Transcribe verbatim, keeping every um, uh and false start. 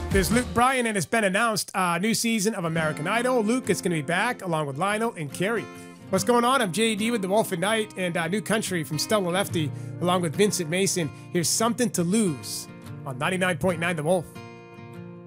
There's Luke Bryan, and it's been announced a uh, new season of American Idol. Luke is going to be back along with Lionel and Carrie. What's going on? I'm J D with The Wolf at Night, and uh, New Country from Stella Lefty along with Vincent Mason. Here's Something to Lose on ninety-nine point nine The Wolf.